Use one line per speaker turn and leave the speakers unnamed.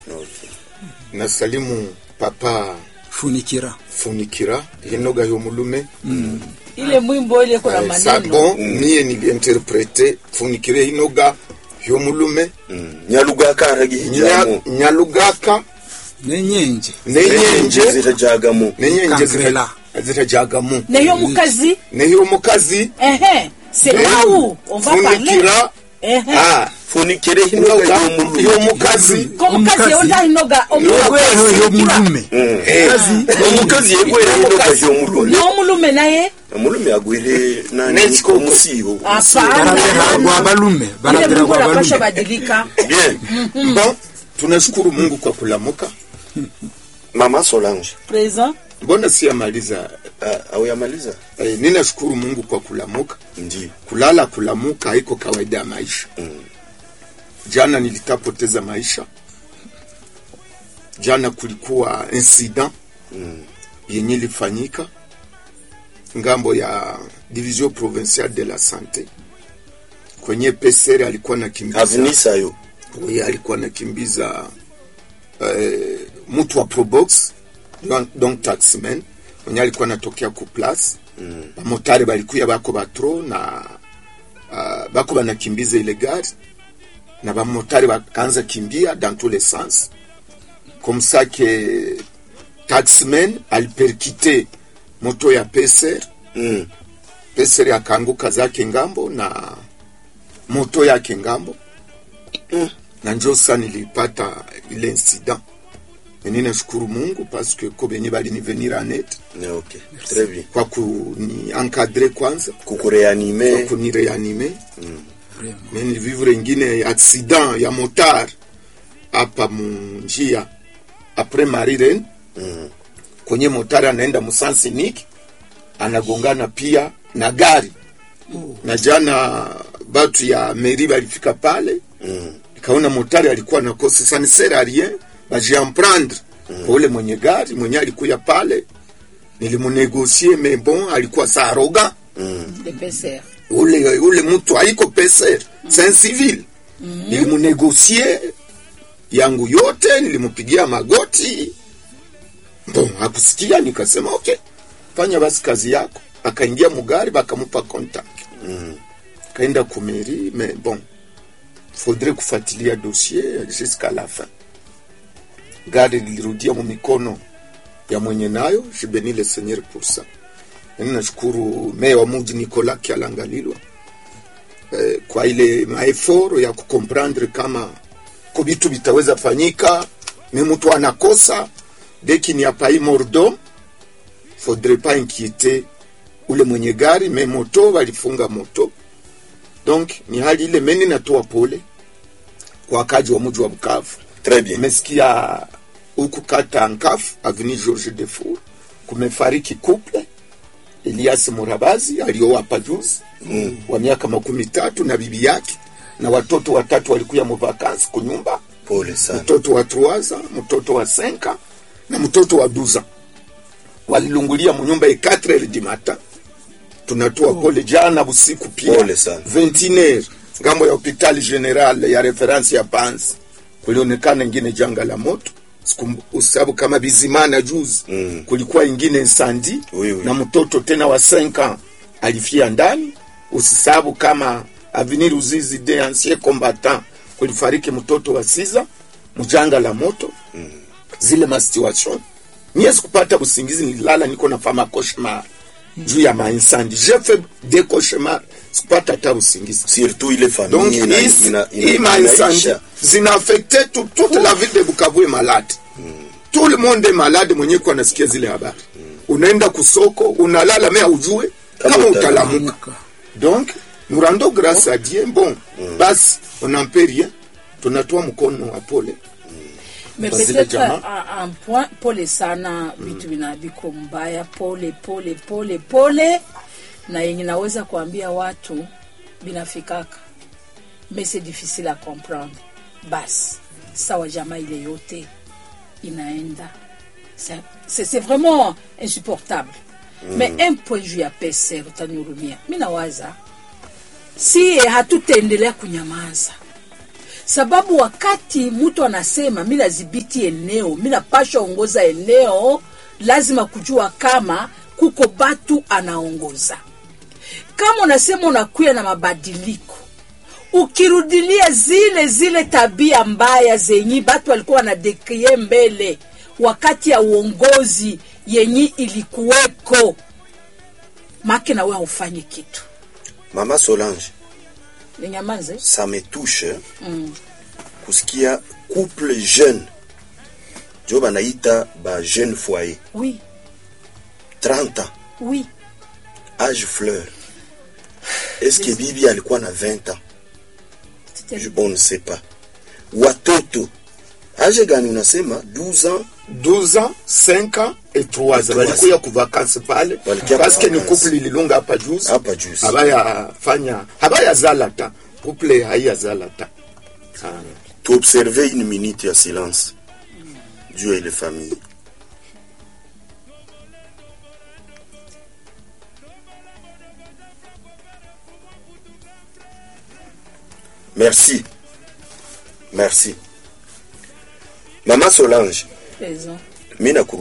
Okay.
Nasalimu papa Funikira Hinoga Yomulume.
Ile mwimbo ile kuna maneno.
Sabo mie niliinterprete Funikira Hinoga Yomulume.
Nyalugaka aragi
Nyalugaka
nenyenje
zitajagamu
zitajagamu
Neyo mukazi c'est là où on va parler.
Funikire Hinoga
Yomukazi
Komukazi onda Hinoga
Yomulume
omukazi yegwera Hinoga Yomulume
Yomulume naye
omulume agwire nani ko musiho
baragira kwa balume
badilika.
Bien.
Bon, tunashukuru Mungu kwa kulamuka.
Mama Solange
Présent.
Mbona siyamaliza?
Au yamaliza?
Ninashukuru Mungu kwa kulamuka.
Ndiyo.
Kulamuka haiko kawaida ya maisha. Jana nilitapoteza maisha. Jana kulikuwa incident yenye ilifanyika ngambo ya Division Provinciale de la Santé. Kwenye PCR alikuwa nakimbiza.
Avenisa yo.
Yeye alikuwa nakimbiza mtu wa Probox, donc taximan. Mwenye alikuwa natokea ku place. Motari balikuya bako batro na bako banakimbiza ile gari. Na bamotari bakaanza kimbia dans tous les sens. Comme ça que taximan aliperkite moto ya PCR. PCR akaanguka zake ngambo na moto yake ngambo. Na njoo sana nilipata ile incident. Mimi nashukuru Mungu parce que kobenye bali ni venir en aide.
Okay, très bien.
Kwa kuni encadrer kwanza,
kukureanime,
kwa kuni reanime. Mimi nilivivre ingine accident ya motar hapa munjia après Mariren. Kwenye motar anaenda Musansiniki anagongana pia na gari. Na jana batu ya mairie balifika pale. Kaona motari alikuwa na kosa sana rien bajian prendre kwa ule mwenye gari mwenye alikuya pale. Nilimunegocier mais bon alikuwa sa arrogant.
Le PCR.
Ule mtu haiko PCR, c'est un civil. Nilimunegocier yangu yote, nilimupigia magoti. Bon, hakusikia, nikasema okay, fanya basi kazi yako. Akaingia mugari bakamupa contact. Kaenda kumeri, mais bon, faudrait kufuatilia dossier jusqu'à la fin. Gari lilirudia mu mikono ya mwenye nayo, je bénis le Seigneur pour ça. Ninashukuru meya wa mji Nicolas Kialangalilwa kwa ile maeforo ya kukomprendre kama ko bitu bitaweza fanyika, ni mtu anakosa deki ni apai mordo, faudrait pas inquiéter ule mwenye gari, mais moto walifunga moto. Donc ni hali ile meni natoa pole kwa kaji wa mji wa Bukavu.
Très bien.
Mesikia huku kata Ankafu avenue Georges Defour kumefariki couple Elias Murabazi alioa pajuzi wa miaka 13 na bibi yake na watoto 3 walikuya mu vacances kunyumba.
Pole sana.
Mtoto wa 3, mtoto wa 5 na mtoto wa 12. Walilungulia mu nyumba 4 du matin. Tunatoa pole jana usiku pia.
Pole sana.
21h ngambo ya hospitali general ya reference ya Panzi. Kulionekana ingine janga la moto. Usabu kama Bizimana juzi kulikuwa ingine insandi na mtoto tena wa 5 ans alifia ndani. Usisabu kama Avenir Ruzizi de ancien combattant kulifariki mtoto wa 6 mjanga la moto. Zile ma situation niwezi kupata usingizi, nilala niko na fama cauchemar juu ya mainsandi. J'ai fait des cauchemars, sikupata hata usingizi,
surtout ile famille.
Donc il mainsandi zina affecté toute la ville de Bukavu est malade. Tout le monde est malade. Mwenye kwa nasikia zile habari, unaenda kusoko unalala mea ujue kama utalamuka. Donc nous rendons grâce à Dieu. Bon, basi on en peut rien, tunatoa mkono wa pole.
Mais peut-être un point pole sana vitu vinabiko mbaya, pole na yenye naweza kuambia watu binafikaka, mais c'est difficile à comprendre. Bas sawa jamaa ile yote inaenda, c'est vraiment insupportable. Mais un point juu ya pesa utanihurumia. Mimi nawaza si hatutendelea kunyamaza, sababu wakati mtu anasema mimi nadhibiti eneo, mimi napasha ongoza eneo, lazima kujua kama kuko batu anaongoza. Kama unasema unakuya na mabadiliko, ukirudilia zile tabia mbaya zenye batu walikuwa wanadekrie mbele wakati ya uongozi yenye ilikuweko, make na wewe ufanye kitu.
Mama Solange,
Ninyamanze,
ça me touche. Kusikia couple jeune. Jo banaita ba jeune foyer.
oui,
30 ans.
oui.
Âge fleur. Est-ce que bibi alikuwa na 20 ans? On ne sait pas. Watoto. Âge gani unasema? 12 ans.
12 ans, 5 ans et 3 ans. Walikuya ku vacances pale. Parce que ni couple ililunga hapa juzi.
Hapa juzi.
Habaya zalata. Couple haya zalata.
Tu observer une minute de silence. Dieu et les familles. Merci. Merci. Maman Solange.
Raison.
Mina